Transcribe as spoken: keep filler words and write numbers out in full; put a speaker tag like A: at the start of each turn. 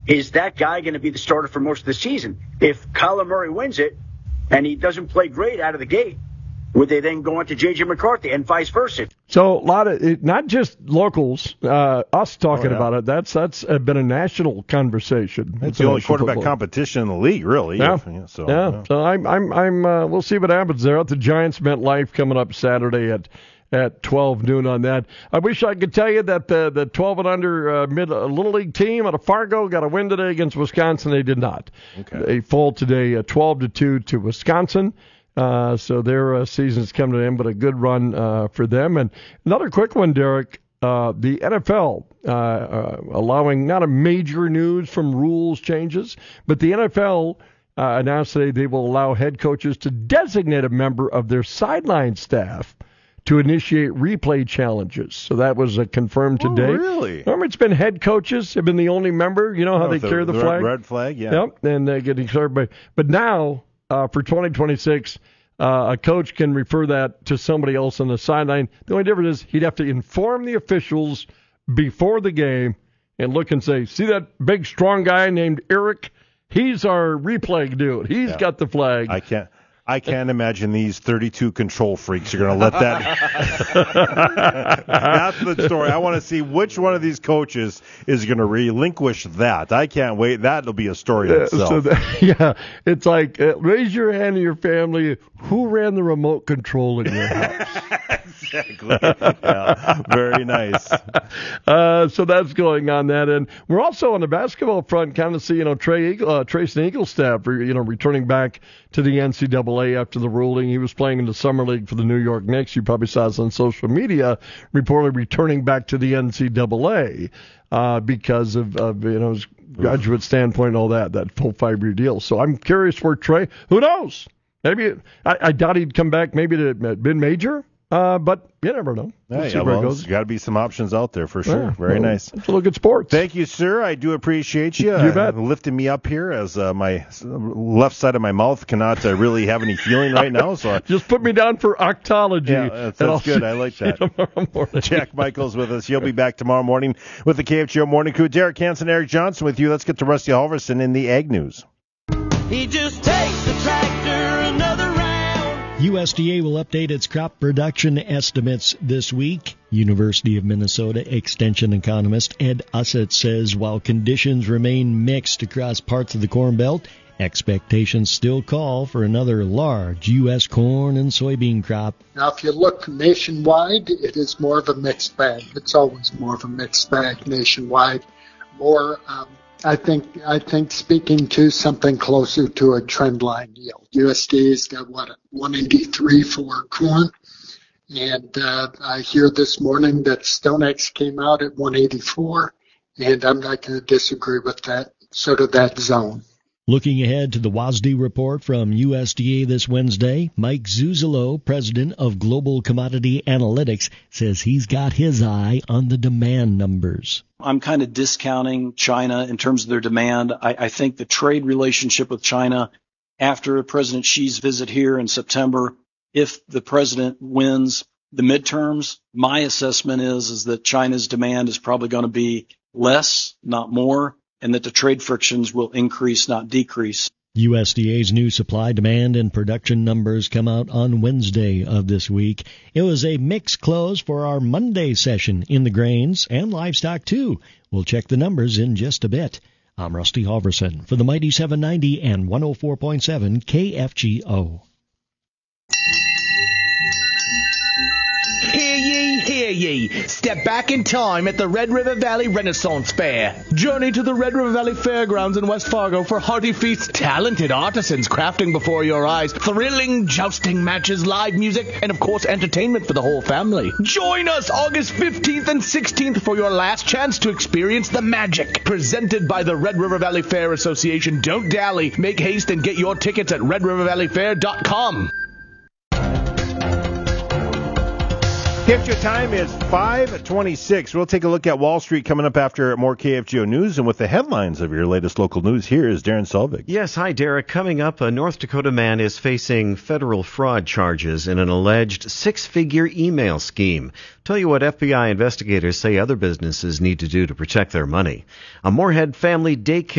A: is that guy going to be the starter for most of the season? If Kyler Murray wins it and he doesn't play great out of the gate, would they then go on to J J McCarthy and vice versa?
B: So a lot of it, not just locals, uh, us talking
C: oh, yeah.
B: about it. That's that's been a national conversation.
C: It's the only quarterback football. competition in the league, really.
B: Yeah.
C: If, yeah, so,
B: yeah.
C: yeah.
B: So I'm I'm I'm. Uh, we'll see what happens there. The Giants MetLife coming up Saturday at at twelve noon on that. I wish I could tell you that the the twelve and under uh, mid uh, little league team out of Fargo got a win today against Wisconsin. They did not.
C: Okay.
B: They fall today uh, twelve to two to Wisconsin. Uh, so their uh, season's come to an end, but a good run uh, for them. And another quick one, Derek. Uh, the N F L uh, uh, allowing not a major news from rules changes, but the N F L uh, announced today they will allow head coaches to designate a member of their sideline staff to initiate replay challenges. So that was uh, confirmed today.
C: Oh, really?
B: Remember, it's been head coaches have been the only member. You know how
C: oh,
B: they
C: the,
B: carry the,
C: the
B: flag?
C: Red flag, yeah.
B: Yep, and they get declared by. But now, uh, for twenty twenty-six, uh, a coach can refer that to somebody else on the sideline. The only difference is he'd have to inform the officials before the game and look and say, see that big, strong guy named Eric? He's our replay dude. He's
C: yeah.
B: got the flag.
C: I can't. I can't imagine these thirty-two control freaks are going to let that. That's the story. I want to see which one of these coaches is going to relinquish that. I can't wait. That'll be a story in itself.
B: So that, yeah, it's like uh, raise your hand in your family. Who ran the remote control in your house?
C: Exactly. Yeah, very nice.
B: Uh, so that's going on that end. We're also on the basketball front, kind of see you know Trey Eagle, uh, Trayson Eaglestaff, you know, returning back to the N C double A after the ruling. He was playing in the summer league for the New York Knicks. You probably saw this on social media, reportedly returning back to the N C double A uh, because of, of you know his graduate standpoint and all that, that full five-year deal. So I'm curious where Trey. Who knows? Maybe I, I doubt he'd come back. Maybe to been major. Uh, but you never know.
C: We'll
B: yeah,
C: see
B: yeah,
C: where
B: well,
C: it goes. Got to be some options out there for sure.
B: Yeah,
C: Very
B: well,
C: nice.
B: Let's look at sports.
C: Thank you, sir. I do appreciate you.
B: You bet.
C: Uh, lifting me up here as uh, my left side of my mouth cannot uh, really have any feeling right now. So I,
B: just put me down for octology.
C: Yeah, that's, that's good. I like that.
B: Tomorrow morning.
C: Jack Michaels with us. He'll be back tomorrow morning with the K F G O Morning Crew. Derek Hansen, Eric Johnson with you. Let's get to Rusty Halverson in the Ag News.
D: He just takes the tractor another round.
E: U S D A will update its crop production estimates this week. University of Minnesota Extension economist Ed Ussett says while conditions remain mixed across parts of the Corn Belt, expectations still call for another large U S corn and soybean crop.
F: Now, if you look nationwide, it is more of a mixed bag. It's always more of a mixed bag nationwide. More, um, I think, I think speaking to something closer to a trend line yield. U S D A's got, what, one eighty-three for corn. And uh, I hear this morning that StoneX came out at one eighty-four, and I'm not going to disagree with that, sort of that zone.
E: Looking ahead to the W A S D report from U S D A this Wednesday, Mike Zuzolo, president of Global Commodity Analytics, says he's got his eye on the demand numbers.
G: I'm kind of discounting China in terms of their demand. I, I think the trade relationship with China after President Xi's visit here in September, if the president wins the midterms, my assessment is, is that China's demand is probably going to be less, not more, and that the trade frictions will increase, not decrease.
E: U S D A's new supply, demand, and production numbers come out on Wednesday of this week. It was a mixed close for our Monday session in the grains and livestock, too. We'll check the numbers in just a bit. I'm Rusty Halverson for the Mighty seven ninety and one oh four point seven K F G O.
H: Hear ye, hear ye. Step back in time at the Red River Valley Renaissance Fair. Journey to the Red River Valley Fairgrounds in West Fargo for hearty feasts, talented artisans crafting before your eyes, thrilling jousting matches, live music, and of course entertainment for the whole family. Join us August fifteenth and sixteenth for your last chance to experience the magic. Presented by the Red River Valley Fair Association. Don't dally. Make haste and get your tickets at red river valley fair dot com.
C: K F G O time is five twenty-six. We'll take a look at Wall Street coming up after more K F G O news. And with the headlines of your latest local news, here is Darren Selvig.
I: Yes, hi, Derek. Coming up, a North Dakota man is facing federal fraud charges in an alleged six-figure email scheme. Tell you what F B I investigators say other businesses need to do to protect their money. A Moorhead family daycare